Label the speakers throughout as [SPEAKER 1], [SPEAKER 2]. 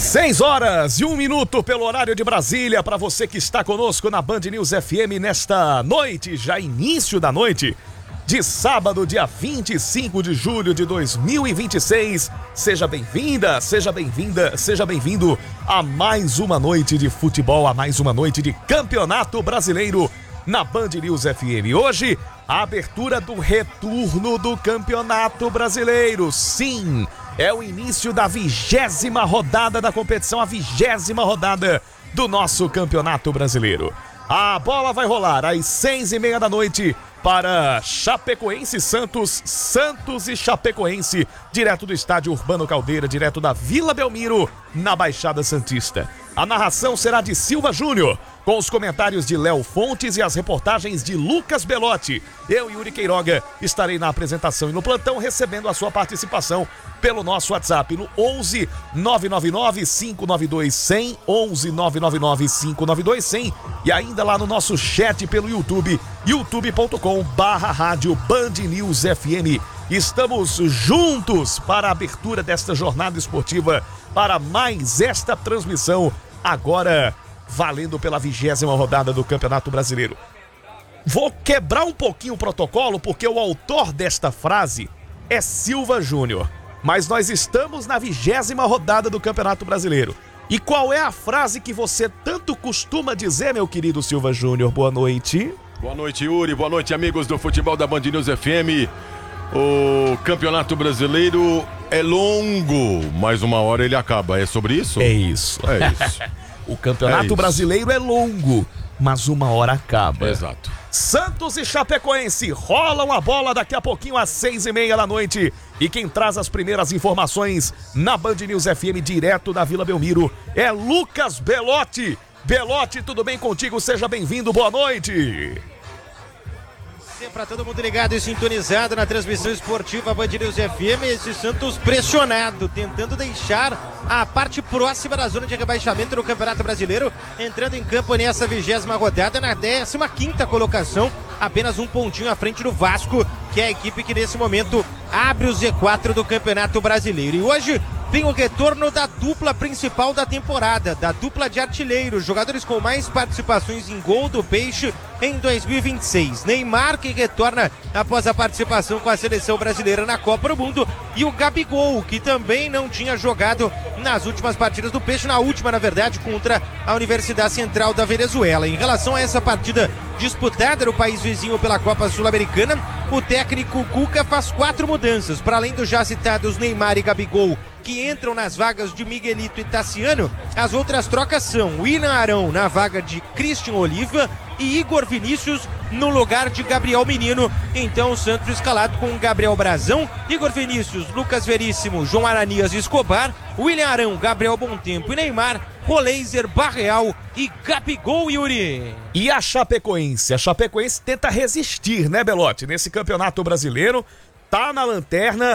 [SPEAKER 1] 6h01 pelo horário de Brasília, para você que está conosco na Band News FM nesta noite, já início da noite de sábado, dia 25 de julho de 2026. Seja bem-vinda, seja bem-vinda, seja bem-vindo a mais uma noite de futebol, a mais uma noite de Campeonato Brasileiro na Band News FM. Hoje, a abertura do retorno do Campeonato Brasileiro. Sim, é o início da 20ª rodada da competição, a 20ª rodada do nosso Campeonato Brasileiro. A bola vai rolar às 6h30 da noite para Chapecoense e Santos, Santos e Chapecoense, direto do estádio Urbano Caldeira, direto da Vila Belmiro, na Baixada Santista. A narração será de Silva Júnior, com os comentários de Léo Fontes e as reportagens de Lucas Belotti. Eu, Yuri Queiroga, estarei na apresentação e no plantão recebendo a sua participação pelo nosso WhatsApp no 11 999 592 100, 11 999 592 100, e ainda lá no nosso chat pelo YouTube, youtube.com/rádio Band News FM. Estamos juntos para a abertura desta jornada esportiva, para mais esta transmissão, agora valendo pela 20ª rodada do Campeonato Brasileiro. Vou quebrar um pouquinho o protocolo, porque o autor desta frase é Silva Júnior. Mas nós estamos na 20ª rodada do Campeonato Brasileiro. E qual é a frase que você tanto costuma dizer, meu querido Silva Júnior? Boa noite.
[SPEAKER 2] Boa noite, Yuri. Boa noite, amigos do futebol da Band News FM. O Campeonato Brasileiro é longo, mas uma hora ele acaba. É sobre isso?
[SPEAKER 1] É isso.
[SPEAKER 2] É isso.
[SPEAKER 1] O Campeonato Brasileiro é longo, mas uma hora acaba.
[SPEAKER 2] Exato.
[SPEAKER 1] Santos e Chapecoense rolam a bola daqui a pouquinho às 6h30 da noite. E quem traz as primeiras informações na Band News FM, direto da Vila Belmiro, é Lucas Belotti. Belotti, tudo bem contigo? Seja bem-vindo, boa noite.
[SPEAKER 3] Para todo mundo ligado e sintonizado na transmissão esportiva Band News FM, esse Santos pressionado, tentando deixar a parte próxima da zona de rebaixamento do Campeonato Brasileiro, entrando em campo nessa 20ª rodada, na 15ª colocação, apenas um pontinho à frente do Vasco, que é a equipe que nesse momento abre o Z4 do Campeonato Brasileiro. E hoje tem o retorno da dupla principal da temporada, da dupla de artilheiros, jogadores com mais participações em gol do Peixe em 2026. Neymar, que retorna após a participação com a seleção brasileira na Copa do Mundo, e o Gabigol, que também não tinha jogado nas últimas partidas do Peixe, na última, na verdade, contra a Universidade Central da Venezuela. Em relação a essa partida disputada no país vizinho pela Copa Sul-Americana, o técnico Cuca faz 4 mudanças, para além dos já citados Neymar e Gabigol, que entram nas vagas de Miguelito e Tassiano. As outras trocas são William Arão na vaga de Christian Oliva e Igor Vinícius no lugar de Gabriel Menino. Então o Santos escalado com Gabriel Brazão, Igor Vinícius, Lucas Veríssimo, João Aranias e Escobar, William Arão, Gabriel Bontempo e Neymar, Roleiser, Barreal e Gabigol, Yuri.
[SPEAKER 1] E a Chapecoense? A Chapecoense tenta resistir, né, Belotti? Nesse Campeonato Brasileiro, tá na lanterna.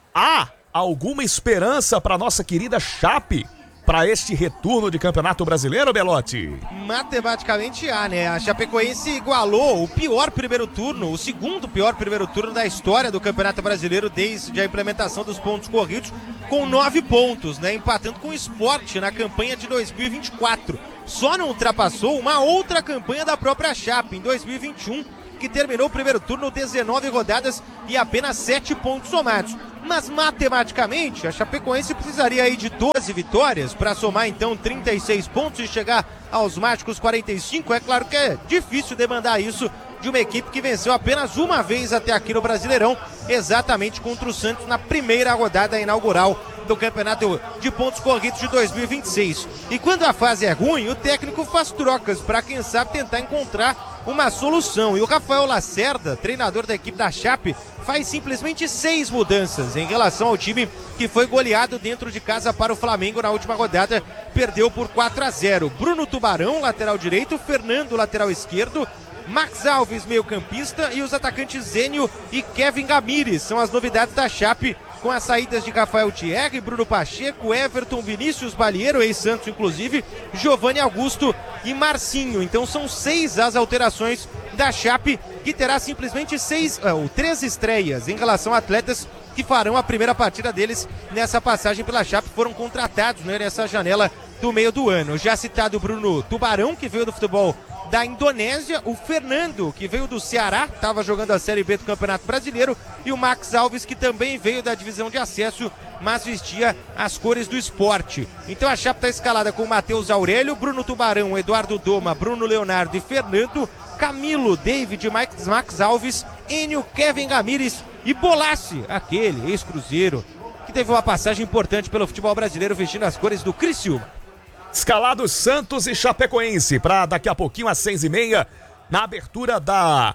[SPEAKER 1] Alguma esperança para nossa querida Chape para este retorno de Campeonato Brasileiro, Belotti?
[SPEAKER 3] Matematicamente há, né? A Chapecoense igualou o pior primeiro turno, o segundo pior primeiro turno da história do Campeonato Brasileiro desde a implementação dos pontos corridos, com 9 pontos, né? Empatando com o Sport na campanha de 2024. Só não ultrapassou uma outra campanha da própria Chape em 2021, que terminou o primeiro turno 19 rodadas e apenas 7 pontos somados. Mas matematicamente a Chapecoense precisaria aí de 12 vitórias para somar então 36 pontos e chegar aos mágicos 45. É claro que é difícil demandar isso de uma equipe que venceu apenas uma vez até aqui no Brasileirão, exatamente contra o Santos na primeira rodada inaugural do Campeonato de Pontos Corridos de 2026. E quando a fase é ruim, o técnico faz trocas para, quem sabe, tentar encontrar uma solução. E o Rafael Lacerda, treinador da equipe da Chape, faz simplesmente 6 mudanças em relação ao time que foi goleado dentro de casa para o Flamengo na última rodada, perdeu por 4-0. Bruno Tubarão, lateral direito, Fernando, lateral esquerdo, Max Alves, meio campista, e os atacantes Zênio e Kevin Gamires são as novidades da Chape, com as saídas de Rafael Thierry, Bruno Pacheco, Everton, Vinícius Balieiro, ex-Santos inclusive, Giovanni Augusto e Marcinho. Então são 6 as alterações da Chape, que terá simplesmente 3 estreias em relação a atletas que farão a primeira partida deles nessa passagem pela Chape, foram contratados, né, nessa janela do meio do ano. Já citado o Bruno Tubarão, que veio do futebol da Indonésia, o Fernando, que veio do Ceará, estava jogando a Série B do Campeonato Brasileiro, e o Max Alves, que também veio da divisão de acesso, mas vestia as cores do Sport. Então a Chape está escalada com o Matheus Aurélio, Bruno Tubarão, Eduardo Doma, Bruno Leonardo e Fernando, Camilo, David, Max Alves, Enio, Kevin Ramírez e Bolassi, aquele ex-cruzeiro, que teve uma passagem importante pelo futebol brasileiro vestindo as cores do Criciúma.
[SPEAKER 1] Escalados Santos e Chapecoense para daqui a pouquinho às 6h30, na abertura da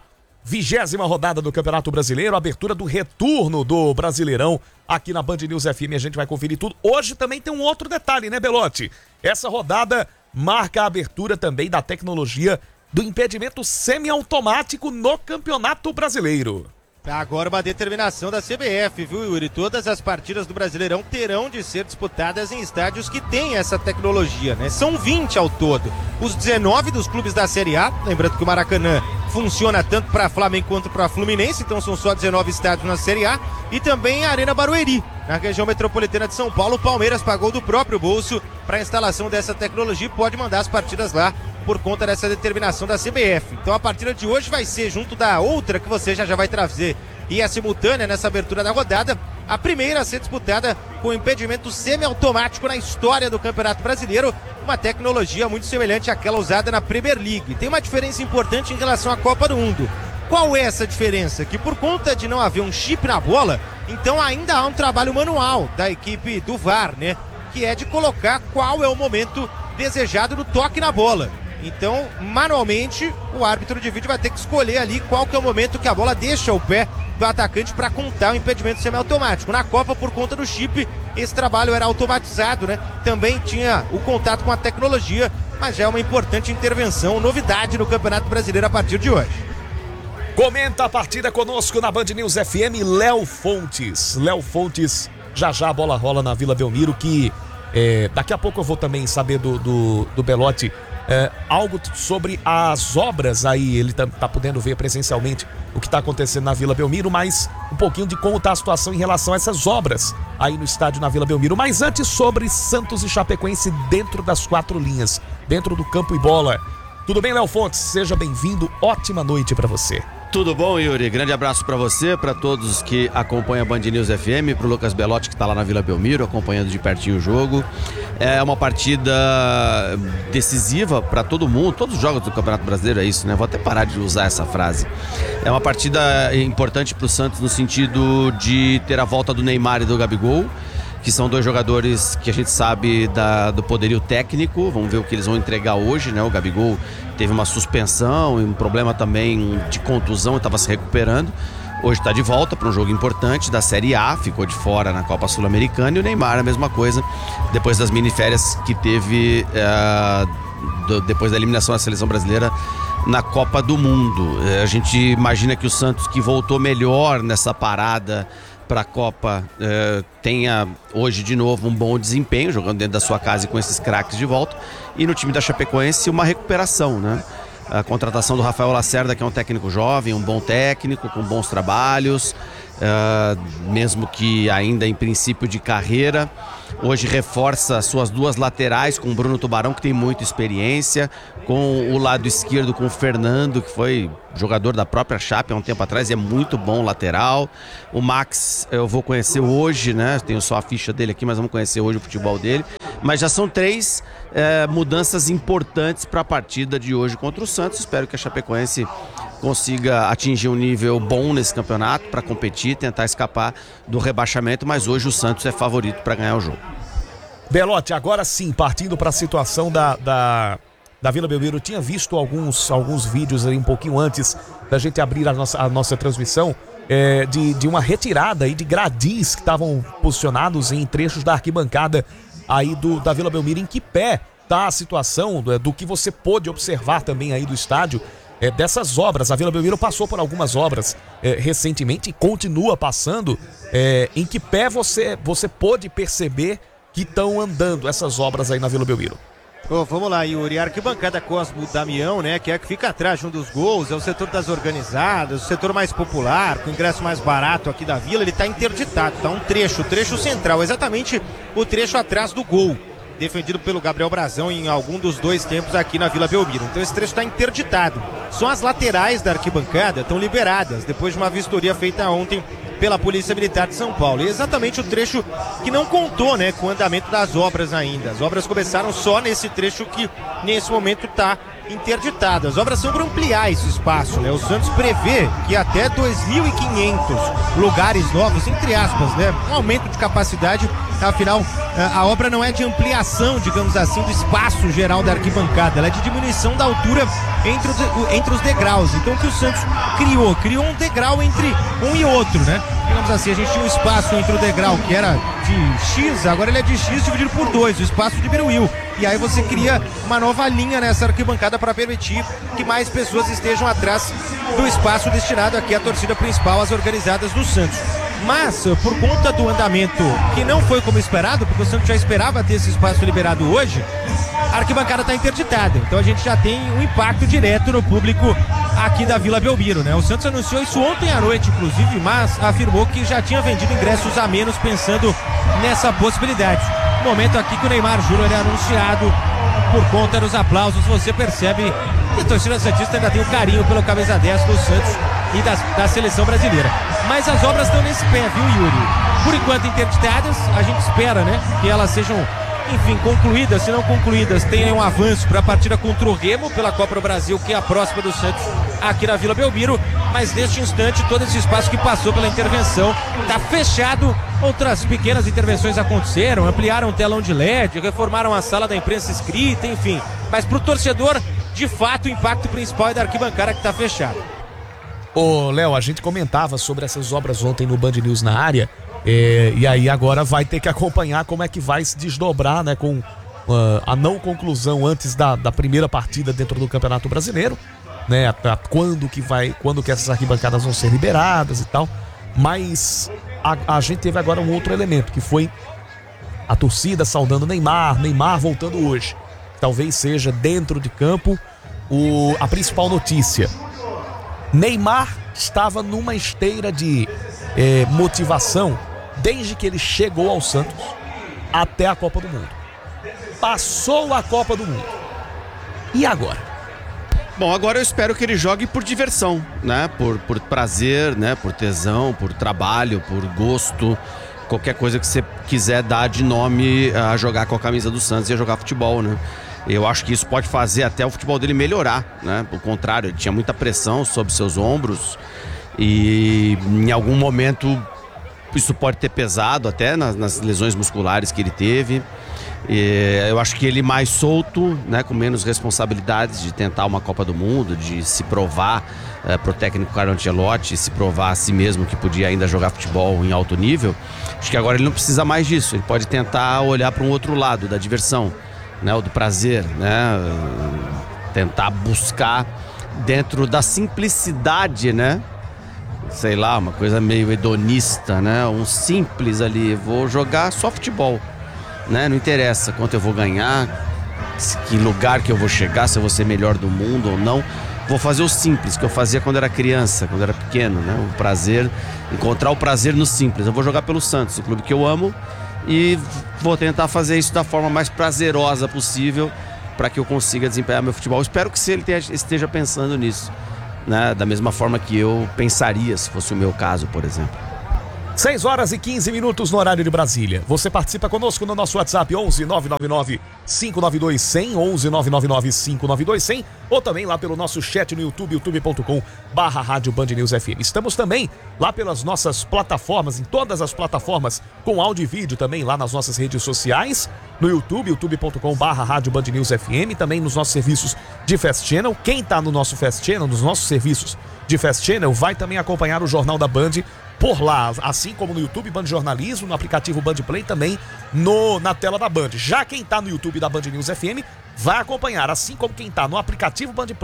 [SPEAKER 1] 20ª rodada do Campeonato Brasileiro, abertura do retorno do Brasileirão aqui na Band News FM. A gente vai conferir tudo. Hoje também tem um outro detalhe, né, Belotti? Essa rodada marca a abertura também da tecnologia do impedimento semiautomático no Campeonato Brasileiro.
[SPEAKER 3] Agora uma determinação da CBF, viu, Yuri? Todas as partidas do Brasileirão terão de ser disputadas em estádios que têm essa tecnologia, né? São 20 ao todo. Os 19 dos clubes da Série A, lembrando que o Maracanã funciona tanto para Flamengo quanto para Fluminense, então são só 19 estádios na Série A, e também a Arena Barueri, na região metropolitana de São Paulo. O Palmeiras pagou do próprio bolso para a instalação dessa tecnologia e pode mandar as partidas lá por conta dessa determinação da CBF. Então a partida de hoje vai ser junto da outra que você já vai trazer, e é simultânea nessa abertura da rodada, a primeira a ser disputada com impedimento semiautomático na história do Campeonato Brasileiro, uma tecnologia muito semelhante àquela usada na Premier League. Tem uma diferença importante em relação à Copa do Mundo. Qual é essa diferença? Que por conta de não haver um chip na bola, então ainda há um trabalho manual da equipe do VAR, né? Que é de colocar qual é o momento desejado do toque na bola. Então, manualmente, o árbitro de vídeo vai ter que escolher ali qual que é o momento que a bola deixa o pé do atacante para contar o impedimento semiautomático. Na Copa, por conta do chip, esse trabalho era automatizado, né? Também tinha o contato com a tecnologia, mas já é uma importante intervenção, novidade no Campeonato Brasileiro a partir de hoje.
[SPEAKER 1] Comenta a partida conosco na Band News FM, Léo Fontes. Léo Fontes, já a bola rola na Vila Belmiro, que daqui a pouco eu vou também saber do Belotti algo sobre as obras aí. Ele tá podendo ver presencialmente o que tá acontecendo na Vila Belmiro, mas um pouquinho de como tá a situação em relação a essas obras aí no estádio na Vila Belmiro. Mas antes, sobre Santos e Chapecoense dentro das 4 linhas, dentro do campo e bola. Tudo bem, Léo Fontes? Seja bem-vindo, ótima noite pra você.
[SPEAKER 4] Tudo bom, Yuri? Grande abraço para você, para todos que acompanham a Band News FM, pro Lucas Belotti, que está lá na Vila Belmiro, acompanhando de pertinho o jogo. É uma partida decisiva para todo mundo, todos os jogos do Campeonato Brasileiro é isso, né? Vou até parar de usar essa frase. É uma partida importante pro Santos no sentido de ter a volta do Neymar e do Gabigol, que são 2 jogadores que a gente sabe do poderio técnico. Vamos ver o que eles vão entregar hoje, né? O Gabigol teve uma suspensão e um problema também de contusão, estava se recuperando. Hoje está de volta para um jogo importante da Série A, ficou de fora na Copa Sul-Americana, e o Neymar a mesma coisa, depois das miniférias que teve depois da eliminação da seleção brasileira na Copa do Mundo. A gente imagina que o Santos, que voltou melhor nessa parada para a Copa, tenha hoje de novo um bom desempenho, jogando dentro da sua casa e com esses craques de volta. E no time da Chapecoense, uma recuperação, né? A contratação do Rafael Lacerda, que é um técnico jovem, um bom técnico, com bons trabalhos, mesmo que ainda em princípio de carreira. Hoje reforça suas 2 laterais com o Bruno Tubarão, que tem muita experiência, com o lado esquerdo com o Fernando, que foi jogador da própria Chape há um tempo atrás e é muito bom lateral. O Max eu vou conhecer hoje, né? Tenho só a ficha dele aqui, mas vamos conhecer hoje o futebol dele. Mas já são 3 mudanças importantes para a partida de hoje contra o Santos. Espero que a Chapecoense consiga atingir um nível bom nesse campeonato para competir, tentar escapar do rebaixamento, mas hoje o Santos é favorito para ganhar o jogo.
[SPEAKER 1] Belotti, agora sim, partindo para a situação da Vila Belmiro, eu tinha visto alguns vídeos aí um pouquinho antes da gente abrir a nossa transmissão, de uma retirada aí de gradis que estavam posicionados em trechos da arquibancada aí da Vila Belmiro. Em que pé tá a situação do que você pôde observar também aí do estádio, dessas obras? A Vila Belmiro passou por algumas obras recentemente e continua passando. Em que pé você pôde perceber que estão andando essas obras aí na Vila Belmiro?
[SPEAKER 3] Vamos lá, Yuri. A arquibancada Cosmo Damião, né? Que é a que fica atrás de um dos gols, é o setor das organizadas, o setor mais popular, com o ingresso mais barato aqui da Vila, ele tá interditado, tá um trecho, o trecho central, exatamente o trecho atrás do gol, defendido pelo Gabriel Brazão em algum dos dois tempos aqui na Vila Belmiro. Então esse trecho está interditado. Só as laterais da arquibancada estão liberadas, depois de uma vistoria feita ontem pela Polícia Militar de São Paulo. E exatamente o trecho que não contou, né, com o andamento das obras ainda. As obras começaram só nesse trecho que nesse momento está interditado. As obras são para ampliar esse espaço, né? O Santos prevê que até 2.500 lugares novos, entre aspas, né? Um aumento de capacidade, afinal, a obra não é de ampliação, digamos assim, do espaço geral da arquibancada, ela é de diminuição da altura entre os degraus. Então o que o Santos criou um degrau entre um e outro, né? Digamos assim, a gente tinha um espaço entre o degrau que era de X, agora ele é de X dividido por 2, o espaço diminuiu. E aí você cria uma nova linha nessa arquibancada para permitir que mais pessoas estejam atrás do espaço destinado aqui à torcida principal, às organizadas do Santos. Mas, por conta do andamento que não foi como esperado, porque o Santos já esperava ter esse espaço liberado hoje, a arquibancada está interditada. Então a gente já tem um impacto direto no público aqui da Vila Belmiro, né? O Santos anunciou isso ontem à noite, inclusive, mas afirmou que já tinha vendido ingressos a menos pensando nessa possibilidade. No momento aqui que o Neymar Júnior é anunciado, por conta dos aplausos, você percebe que a torcida santista ainda tem um carinho pelo camisa 10 do Santos e da seleção brasileira. Mas as obras estão nesse pé, viu, Yuri? Por enquanto interditadas, a gente espera, né, que elas sejam, enfim, concluídas. Se não concluídas, tenham um avanço para a partida contra o Remo pela Copa do Brasil, que é a próxima do Santos aqui na Vila Belmiro. Mas neste instante, todo esse espaço que passou pela intervenção está fechado. Outras pequenas intervenções aconteceram, ampliaram o telão de LED, reformaram a sala da imprensa escrita, enfim. Mas para o torcedor, de fato, o impacto principal é da arquibancada que está fechada.
[SPEAKER 1] Ô, Léo, a gente comentava sobre essas obras ontem no Band News na área, e aí agora vai ter que acompanhar como é que vai se desdobrar, né, com a não conclusão antes da primeira partida dentro do Campeonato Brasileiro, né, quando que essas arquibancadas vão ser liberadas e tal. Mas a gente teve agora um outro elemento, que foi a torcida saudando Neymar voltando hoje. Talvez seja dentro de campo a principal notícia. Neymar estava numa esteira de motivação desde que ele chegou ao Santos até a Copa do Mundo. Passou a Copa do Mundo. E agora?
[SPEAKER 4] Bom, agora eu espero que ele jogue por diversão, né? Por prazer, né? Por tesão, por trabalho, por gosto. Qualquer coisa que você quiser dar de nome a jogar com a camisa do Santos e a jogar futebol, né? Eu acho que isso pode fazer até o futebol dele melhorar, né? Por contrário, ele tinha muita pressão sobre seus ombros e em algum momento isso pode ter pesado até nas lesões musculares que ele teve. Eu acho que ele mais solto, né, com menos responsabilidades de tentar uma Copa do Mundo, de se provar pro técnico Carlo Ancelotti, se provar a si mesmo que podia ainda jogar futebol em alto nível. Acho que agora ele não precisa mais disso, ele pode tentar olhar para um outro lado da diversão, né, o do prazer, né, tentar buscar dentro da simplicidade, né, sei lá, uma coisa meio hedonista, né, um simples ali, vou jogar só futebol, né, não interessa quanto eu vou ganhar, que lugar que eu vou chegar, se eu vou ser melhor do mundo ou não, vou fazer o simples que eu fazia quando era criança, quando era pequeno, né, o prazer, encontrar o prazer no simples. Eu vou jogar pelo Santos, o clube que eu amo, e vou tentar fazer isso da forma mais prazerosa possível para que eu consiga desempenhar meu futebol. Espero que ele esteja pensando nisso, né? Da mesma forma que eu pensaria se fosse o meu caso, por exemplo.
[SPEAKER 1] 6 horas e 15 minutos no horário de Brasília. Você participa conosco no nosso WhatsApp 11 999 592 100, 11 999 592 100, ou também lá pelo nosso chat no YouTube, youtube.com/Rádio Band News FM. Estamos também lá pelas nossas plataformas, em todas as plataformas, com áudio e vídeo também lá nas nossas redes sociais, no YouTube, youtube.com/Rádio Band News FM, também nos nossos serviços de Fast Channel. Quem está no nosso Fast Channel, nos nossos serviços de Fast Channel, vai também acompanhar o Jornal da Band por lá, assim como no YouTube Band Jornalismo, no aplicativo Band Play, também na tela da Band. Já quem tá no YouTube da Band News FM vai acompanhar, assim como quem tá no aplicativo Band Play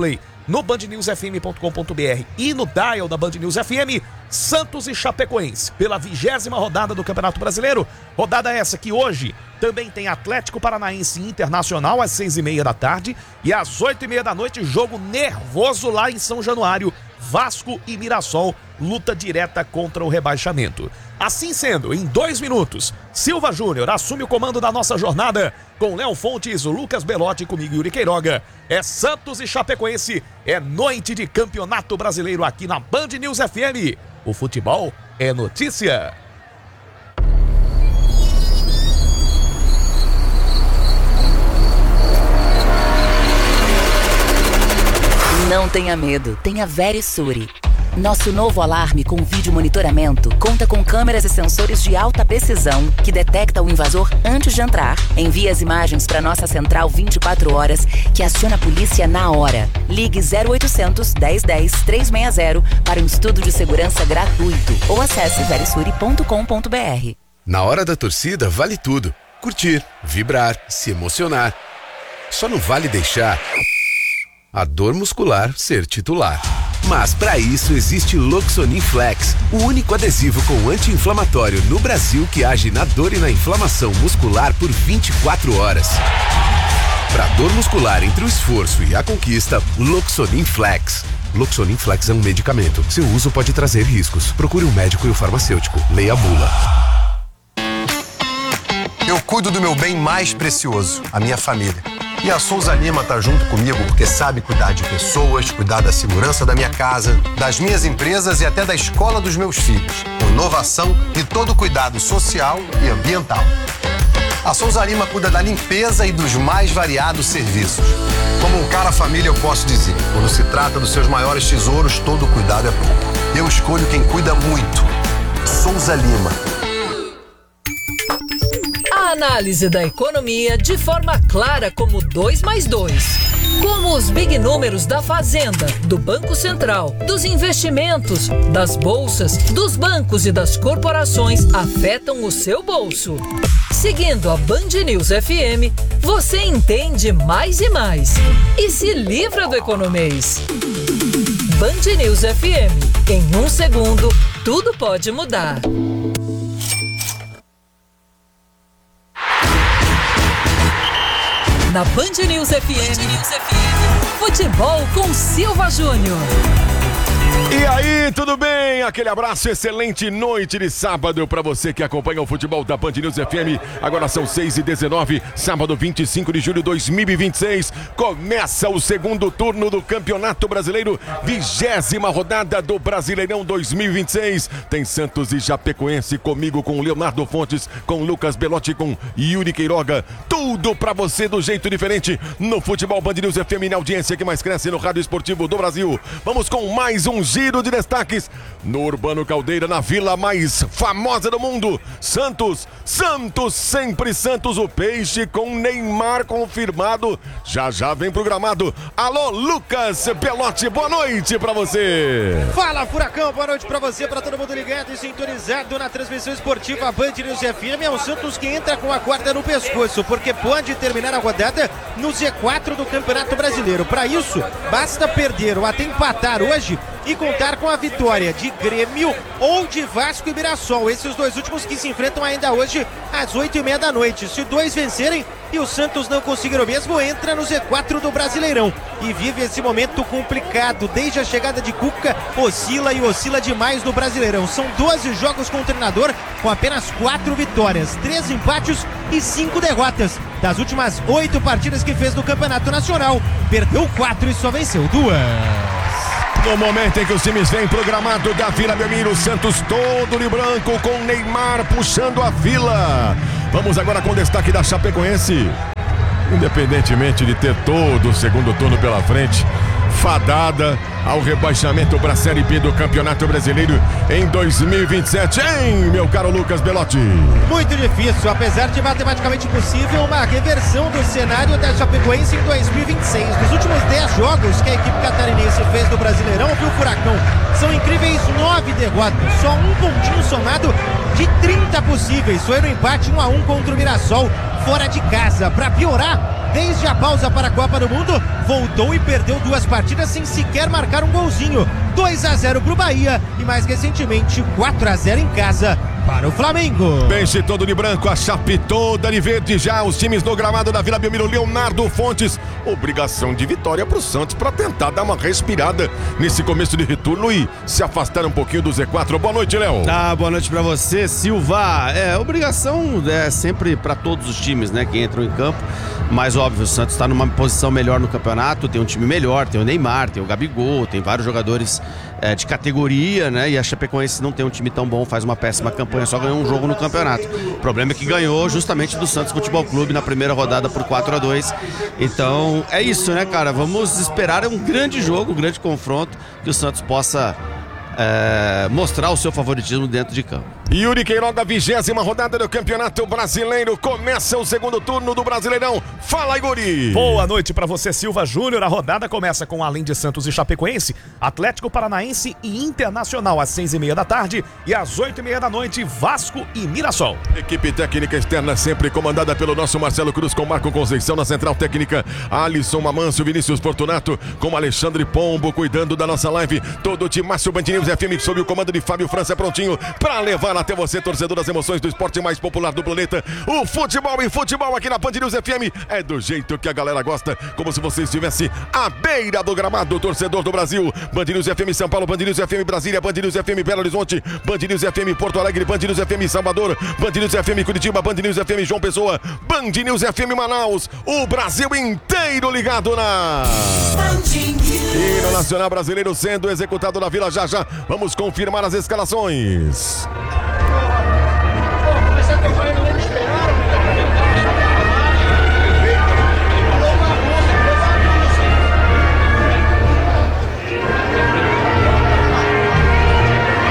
[SPEAKER 1] no bandnewsfm.com.br e no dial da Band News FM, Santos e Chapecoense, pela 20ª rodada do Campeonato Brasileiro. Rodada essa que hoje também tem Atlético Paranaense Internacional às 6h30 da tarde e às 8h30 da noite, jogo nervoso lá em São Januário. Vasco e Mirassol, luta direta contra o rebaixamento. Assim sendo, em 2 minutos, Silva Júnior assume o comando da nossa jornada com Léo Fontes, Lucas Belotti e comigo, Yuri Queiroga. É Santos e Chapecoense, é noite de Campeonato Brasileiro aqui na Band News FM. O futebol é notícia.
[SPEAKER 5] Não tenha medo, tenha Verisure. Nosso novo alarme com vídeo monitoramento conta com câmeras e sensores de alta precisão que detecta o invasor antes de entrar. Envia as imagens para nossa central 24 horas que aciona a polícia na hora. Ligue 0800 1010 360 para um estudo de segurança gratuito ou acesse verisure.com.br.
[SPEAKER 6] Na hora da torcida vale tudo. Curtir, vibrar, se emocionar. Só não vale deixar a dor muscular ser titular. Mas para isso existe Loxonin Flex, o único adesivo com anti-inflamatório no Brasil que age na dor e na inflamação muscular por 24 horas. Para dor muscular entre o esforço e a conquista, Loxonin Flex. Loxonin Flex é um medicamento. Seu uso pode trazer riscos. Procure um médico e o farmacêutico. Leia a bula.
[SPEAKER 7] Eu cuido do meu bem mais precioso, a minha família. E a Souza Lima tá junto comigo porque sabe cuidar de pessoas, cuidar da segurança da minha casa, das minhas empresas e até da escola dos meus filhos. Com inovação e todo cuidado social e ambiental. A Souza Lima cuida da limpeza e dos mais variados serviços. Como um cara família eu posso dizer, quando se trata dos seus maiores tesouros, todo cuidado é pouco. Eu escolho quem cuida muito. Souza Lima.
[SPEAKER 8] Análise da economia de forma clara como 2 mais 2. Como os big números da Fazenda, do Banco Central, dos investimentos, das bolsas, dos bancos e das corporações afetam o seu bolso. Seguindo a Band News FM, você entende mais e mais e se livra do economês. Band News FM. Em 1 segundo, tudo pode mudar. Na Band News FM, futebol com Silva Júnior.
[SPEAKER 2] E aí, tudo bem? Aquele abraço, excelente noite de sábado para você que acompanha o futebol da Band News FM. Agora são 6h19, sábado 25 de julho de 2026. Começa o segundo turno do Campeonato Brasileiro, 20ª rodada do Brasileirão 2026. Tem Santos e Chapecoense comigo, com Leonardo Fontes, com Lucas Belotti, com Yuri Queiroga. Tudo para você do jeito diferente no futebol Band News FM, na audiência que mais cresce no rádio esportivo do Brasil. Vamos com mais um giro de destaques no Urbano Caldeira, na vila mais famosa do mundo. Santos, sempre Santos, o peixe com Neymar confirmado. Já vem programado. Alô, Lucas Belotti, boa noite pra você.
[SPEAKER 3] Fala, Furacão, boa noite pra você, pra todo mundo ligado e sintonizado na transmissão esportiva Band News FM. É o Santos que entra com a corda no pescoço, porque pode terminar a rodada no Z4 do Campeonato Brasileiro. Pra isso, basta perder ou até empatar hoje e contar com a vitória de Grêmio ou de Vasco e Mirassol. Esses dois últimos que se enfrentam ainda hoje às 8h30 da noite. Se dois vencerem e o Santos não conseguir o mesmo, entra no Z4 do Brasileirão e vive esse momento complicado. Desde a chegada de Cuca, oscila demais no Brasileirão. São 12 jogos com o treinador, com apenas 4 vitórias, 3 empates e 5 derrotas. Das últimas 8 partidas que fez no Campeonato Nacional, perdeu 4 e só venceu 2.
[SPEAKER 2] No momento em que os times vêm programado da Vila Belmiro, Santos todo de branco com Neymar puxando a fila. Vamos agora com o destaque da Chapecoense. Independentemente de ter todo o segundo turno pela frente, fadada ao rebaixamento para a Série B do Campeonato Brasileiro em 2027, hein, meu caro Lucas Belotti?
[SPEAKER 3] Muito difícil, apesar de matematicamente possível, uma reversão do cenário da Chapecoense em 2026. Nos últimos 10 jogos que a equipe catarinense fez no Brasileirão, viu, Furacão? São incríveis 9 derrotas, só um pontinho somado de 30 possíveis. Foi no empate 1-1 contra o Mirassol. fora de casa. Para piorar, desde a pausa para a Copa do Mundo, voltou e perdeu 2 partidas sem sequer marcar um golzinho. 2-0 pro Bahia e mais recentemente 4-0 em casa para o Flamengo.
[SPEAKER 2] Peixe todo de branco, a Chape toda de verde já. Os times no gramado da Vila Belmiro. Leonardo Fontes, obrigação de vitória pro Santos para tentar dar uma respirada nesse começo de retorno e se afastar um pouquinho do Z4. Boa noite, Léo.
[SPEAKER 4] Boa noite pra você, Silva. Obrigação sempre pra todos os times, né, que entram em campo. Mas óbvio, o Santos tá numa posição melhor no campeonato, tem um time melhor, tem o Neymar, tem o Gabigol, tem vários jogadores de categoria, né? E a Chapecoense não tem um time tão bom, faz uma péssima campanha, só ganhou um jogo no campeonato. O problema é que ganhou justamente do Santos Futebol Clube na primeira rodada por 4-2. Então é isso, né, cara? Vamos esperar um grande jogo, um grande confronto, que o Santos possa mostrar o seu favoritismo dentro de campo.
[SPEAKER 2] Yuri Queiroga, 20ª rodada do Campeonato Brasileiro. Começa o segundo turno do Brasileirão. Fala, Igori!
[SPEAKER 1] Boa noite pra você, Silva Júnior. A rodada começa com, além de Santos e Chapecoense, Atlético Paranaense e Internacional às 6h30 da tarde e às 8h30 da noite, Vasco e Mirassol.
[SPEAKER 2] Equipe técnica externa sempre comandada pelo nosso Marcelo Cruz, com Marco Conceição na central técnica, Alisson Amâncio, Vinícius Fortunato, com Alexandre Pombo cuidando da nossa live. Todo o timaço Band News FM sob o comando de Fábio França, prontinho pra levar até você, torcedor das emoções do esporte mais popular do planeta. O futebol e futebol aqui na Band News FM é do jeito que a galera gosta, como se você estivesse à beira do gramado, torcedor do Brasil. Band News FM São Paulo, Band News FM Brasília, Band News FM Belo Horizonte, Band News FM Porto Alegre, Band News FM Salvador, Band News FM Curitiba, Band News FM João Pessoa, Band News FM Manaus. O Brasil inteiro ligado na Hino Nacional Brasileiro sendo executado na Vila. Já vamos confirmar as escalações.